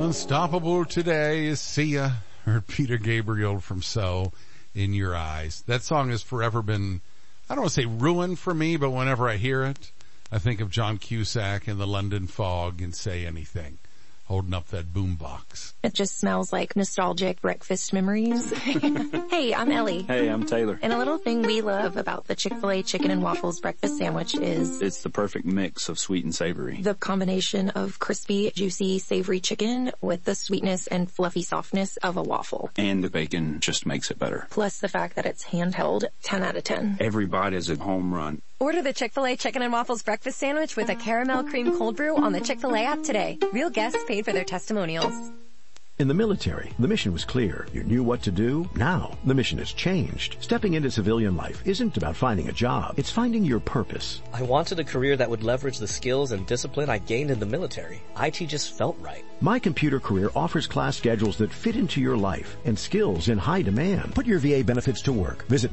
unstoppable today is Sia, or Peter Gabriel from So, In Your Eyes. That song has forever been, I don't want to say ruined for me, but whenever I hear it, I think of John Cusack and the London Fog and Say Anything, holding up that boombox. It just smells like nostalgic breakfast memories. Hey, I'm Ellie. Hey, I'm Taylor. And a little thing we love about the Chick-fil-A chicken and waffles breakfast sandwich is it's the perfect mix of sweet and savory. The combination of crispy, juicy, savory chicken with the sweetness and fluffy softness of a waffle. And the bacon just makes it better. Plus the fact that it's handheld, 10 out of 10. Every bite is a home run. Order the Chick-fil-A chicken and waffles breakfast sandwich with a caramel cream cold brew on the Chick-fil-A app today. Real guests paid for their testimonials. In the military, the mission was clear. You knew what to do. Now, the mission has changed. Stepping into civilian life isn't about finding a job. It's finding your purpose. I wanted a career that would leverage the skills and discipline I gained in the military. IT just felt right. My Computer Career offers class schedules that fit into your life and skills in high demand. Put your VA benefits to work. Visit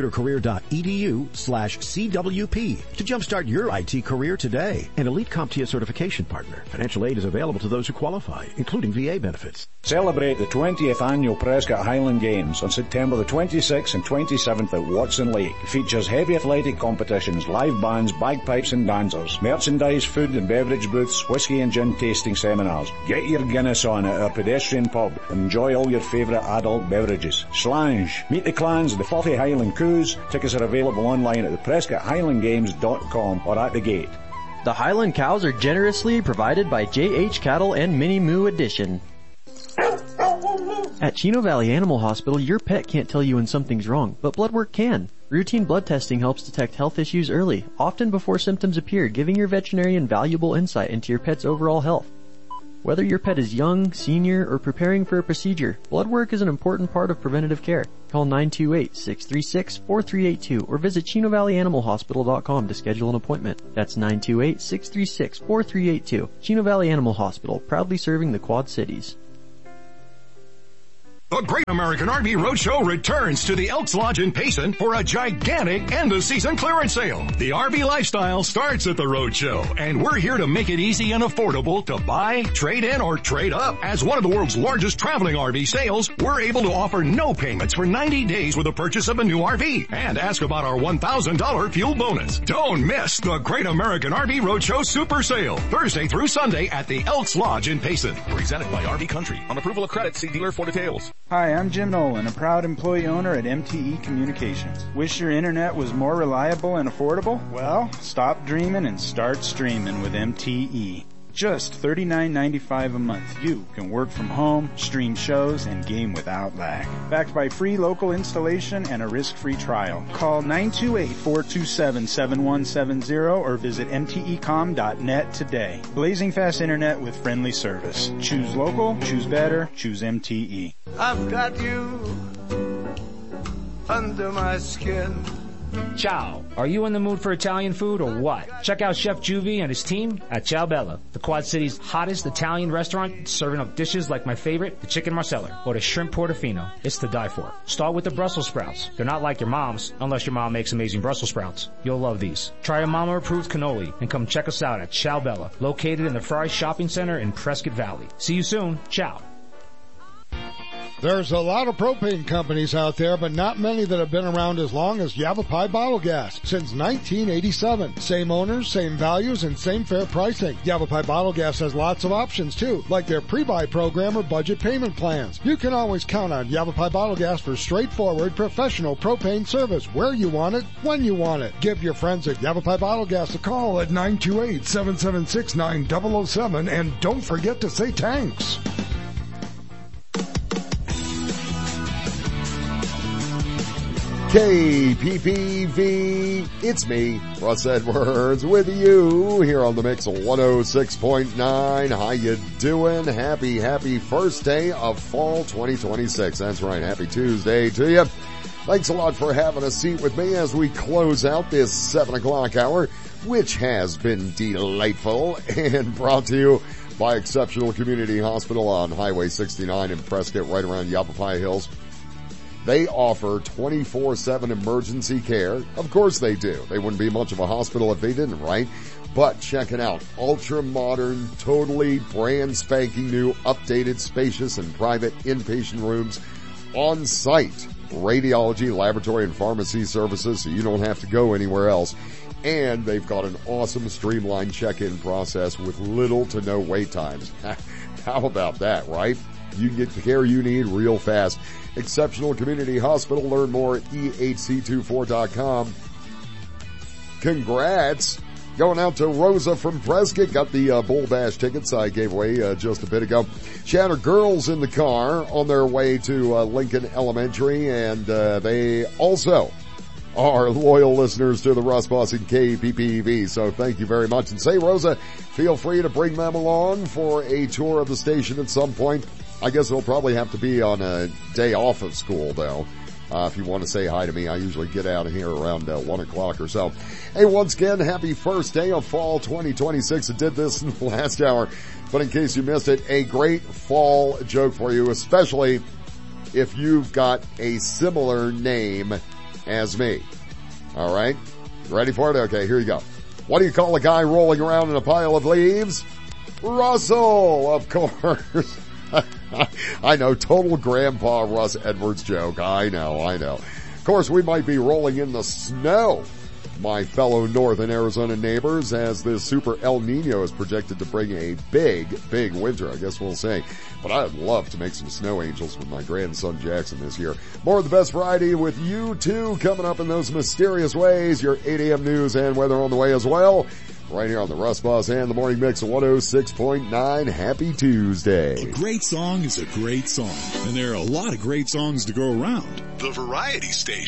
mycomputercareer.edu/CWP to jumpstart your IT career today. An Elite CompTIA certification partner. Financial aid is available to those who qualify, including VA benefits. Celebrate the 20th annual Prescott Highland Games on September the 26th and 27th at Watson Lake. It features heavy athletic competitions, live bands, bagpipes and dancers, merchandise, food and beverage booths, whiskey and gin tasting seminars. Get your Guinness on at our pedestrian pub and enjoy all your favourite adult beverages. Slange. Meet the clans of the 40 Highland Coups. Tickets are available online at theprescotthighlandgames.com or at the gate. The Highland cows are generously provided by J.H. Cattle and Mini Moo Edition. At Chino Valley Animal Hospital, your pet can't tell you when something's wrong, but blood work can. Routine blood testing helps detect health issues early, often before symptoms appear, giving your veterinarian valuable insight into your pet's overall health. Whether your pet is young, senior, or preparing for a procedure, blood work is an important part of preventative care. Call 928-636-4382 or visit ChinoValleyAnimalHospital.com to schedule an appointment. That's 928-636-4382. Chino Valley Animal Hospital, proudly serving the Quad Cities. The Great American RV Roadshow returns to the Elks Lodge in Payson for a gigantic end-of-season clearance sale. The RV lifestyle starts at the Roadshow, and we're here to make it easy and affordable to buy, trade in, or trade up. As one of the world's largest traveling RV sales, we're able to offer no payments for 90 days with the purchase of a new RV. And ask about our $1,000 fuel bonus. Don't miss the Great American RV Roadshow Super Sale, Thursday through Sunday at the Elks Lodge in Payson. Presented by RV Country. On approval of credit, see dealer for details. Hi, I'm Jim Nolan, a proud employee owner at MTE Communications. Wish your internet was more reliable and affordable? Well, stop dreaming and start streaming with MTE. Just $39.95 a month. You can work from home, stream shows, and game without lag. Backed by free local installation and a risk-free trial. Call 928-427-7170 or visit mtecom.net today. Blazing fast internet with friendly service. Choose local, choose better, choose MTE. I've got you under my skin. Ciao. Are you in the mood for Italian food or what? Check out Chef Juvie and his team at Ciao Bella, the Quad City's hottest Italian restaurant, serving up dishes like my favorite, the chicken marsala, or the shrimp portofino. It's to die for. Start with the Brussels sprouts. They're not like your mom's, unless your mom makes amazing Brussels sprouts. You'll love these. Try a mama-approved cannoli and come check us out at Ciao Bella, located in the Fry Shopping Center in Prescott Valley. See you soon. Ciao. There's a lot of propane companies out there, but not many that have been around as long as Yavapai Bottle Gas. Since 1987. Same owners, same values, and same fair pricing. Yavapai Bottle Gas has lots of options too, like their pre-buy program or budget payment plans. You can always count on Yavapai Bottle Gas for straightforward, professional propane service where you want it, when you want it. Give your friends at Yavapai Bottle Gas a call at 928-776-9007, and don't forget to say thanks. KPPV, it's me, Russ Edwards, with you here on the Mix 106.9. How you doing? Happy first day of fall 2026. That's right. Happy Tuesday to you. Thanks a lot for having a seat with me as we close out this 7 o'clock hour, which has been delightful and brought to you by Exceptional Community Hospital on Highway 69 in Prescott, right around Yavapai Hills. They offer 24/7 emergency care. Of course they do. They wouldn't be much of a hospital if they didn't, right? But check it out. Ultra modern, totally brand spanking new, updated, spacious, and private inpatient rooms on site. Radiology, laboratory, and pharmacy services, so you don't have to go anywhere else. And they've got an awesome streamlined check-in process with little to no wait times. How about that, right? You can get the care you need real fast. Exceptional Community Hospital. Learn more at ehc24.com. Congrats. Going out to Rosa from Prescott. Got the Bull Bash tickets I gave away just a bit ago. She had her girls in the car on their way to Lincoln Elementary, and they also are loyal listeners to the Russ Boss and KPPV. So thank you very much. And say, Rosa, feel free to bring them along for a tour of the station at some point. I guess it'll probably have to be on a day off of school, though. If you want to say hi to me, I usually get out of here around 1 o'clock or so. Hey, once again, happy first day of fall 2026. I did this in the last hour, but in case you missed it, a great fall joke for you, especially if you've got a similar name as me. All right? Ready for it? Okay, here you go. What do you call a guy rolling around in a pile of leaves? Russell, of course. I know, total Grandpa Russ Edwards joke. I know. Of course, we might be rolling in the snow, my fellow Northern Arizona neighbors, as this super El Nino is projected to bring a big winter. I guess we'll see. But I'd love to make some snow angels with my grandson Jackson this year. More of the best variety with you too coming up in those mysterious ways. Your 8 a.m. news and weather on the way as well. Right here on the Russ Boss and the Morning Mix of 106.9. Happy Tuesday. A great song is a great song, and there are a lot of great songs to go around. The Variety Station.